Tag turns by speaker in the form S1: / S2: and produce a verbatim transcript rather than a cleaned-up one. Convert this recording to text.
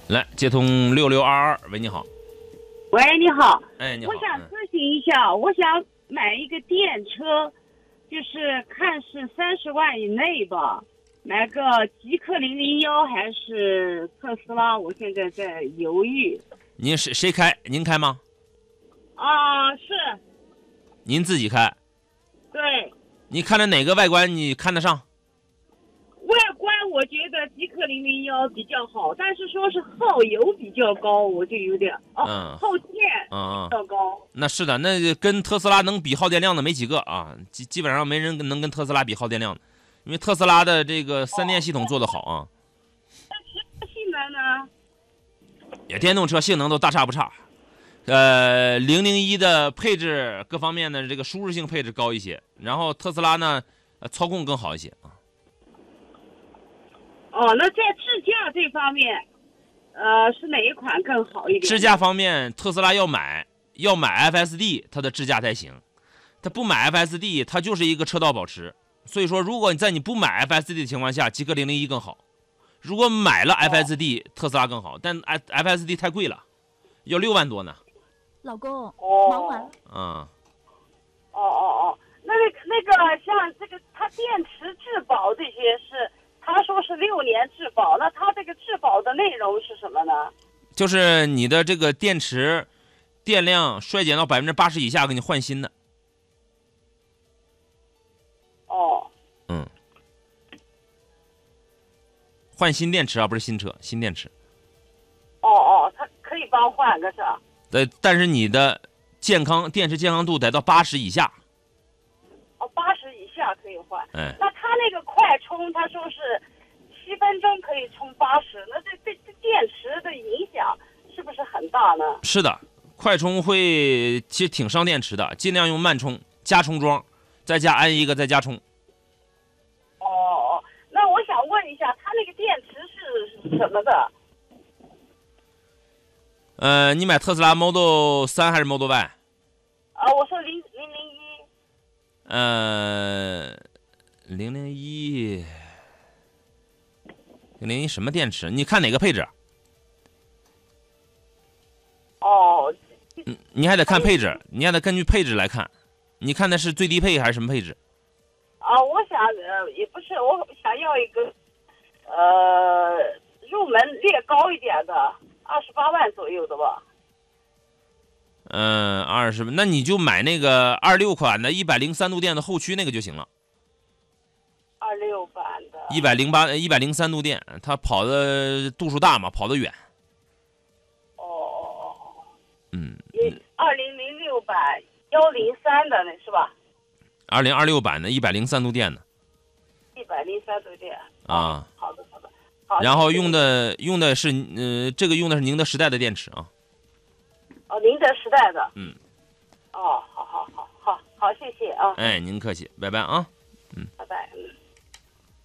S1: 来接通六六二二，喂，你好。
S2: 喂，你好。
S1: 哎，你好。
S2: 我想咨询一下，嗯、我想买一个电车，就是看是三十万以内吧，买个极氪零零幺还是特斯拉？我现在在犹豫。
S1: 您谁谁开？您开吗？
S2: 啊，是。
S1: 您自己开？
S2: 对。
S1: 你看着哪个外观你看得上？
S2: 外观我觉得极氪零零幺比较好，但是说是耗油比较高，我就有点哦，
S1: 嗯、
S2: 耗电
S1: 嗯
S2: 比较高。
S1: 那是的，那跟特斯拉能比耗电量的没几个啊，基基本上没人能跟特斯拉比耗电量的，因为特斯拉的这个三电系统做得好啊。
S2: 那性能呢？
S1: 也电动车性能都大差不差。呃，零零一的配置各方面的这个舒适性配置高一些，然后特斯拉呢，呃，操控更好一些啊。
S2: 哦，那在智驾这方面，呃，是哪一款更好一点？
S1: 智驾方面，特斯拉要买要买 F S D， 它的智驾才行。它不买 F S D， 它就是一个车道保持。所以说，如果你在你不买 F S D 的情况下，极氪零零一更好。如果买了 F S D，、哦、特斯拉更好，但 F S D 太贵了，要六万多呢。
S3: 老公，
S2: 哦、
S3: 忙完了。
S1: 嗯。
S2: 哦哦哦，那那个那个像这个，它电池质保这些是。他说是六年质保，那他这个质保的内容是什么呢？
S1: 就是你的这个电池电量衰减到百分之八十以下，给你换新的。
S2: 哦，
S1: 嗯，换新电池啊，不是新车，新电池。
S2: 哦哦，他可以帮换个是吧？
S1: 对，但是你的健康电池健康度得到八十以下。
S2: 哦，八十以下可以换。
S1: 哎，
S2: 那他那个快充，他说是七分钟可以充八十，那这这这电池的影响是不是很大呢？
S1: 是的，快充会其实挺伤电池的，尽量用慢充加充桩，再加安一个再加充。
S2: 哦哦，那我想问一下，它那个电池是什么的？
S1: 呃，你买特斯拉 Model 三还是 Model Y？
S2: 啊，我说零零零一。
S1: 呃，零零一，零零一什么电池？你看哪个配置？
S2: 哦，
S1: 嗯，你还得看配置，你还得根据配置来看。你看的是最低配还是什么配置？
S2: 啊，我想呃也不是，我想要一个呃入门略高一点的，二十八万左右的吧。
S1: 嗯，二十，那你就买那个二六款的一百零三度电的后驱那个就行了。
S2: 二六版的。
S1: 一百零八、一百零三度电，它跑的度数大嘛，跑得远。
S2: 哦哦哦。
S1: 嗯。
S2: 二零零六版幺零三的那是吧？
S1: 二零二六版的一百零三度电的。
S2: 一百零三度电。
S1: 啊。
S2: 好的好的。好。
S1: 然后用的用的是呃，这个用的是宁德时代的电池啊。
S2: 哦，宁德时代的。
S1: 嗯。
S2: 哦，好好好好好，谢谢啊。
S1: 哎，您客气，拜拜啊。
S2: 嗯。拜拜。嗯。